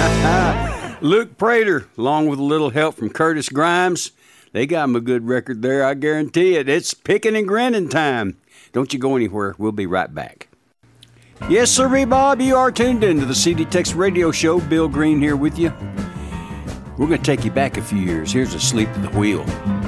Luke Prater, along with a little help from Curtis Grimes. They got him a good record there, I guarantee it. It's picking and grinning time. Don't you go anywhere. We'll be right back. Yes, sir, Bob, you are tuned into the CD Tex Radio Show. Bill Green here with you. We're going to take you back a few years. Here's Asleep at the Wheel.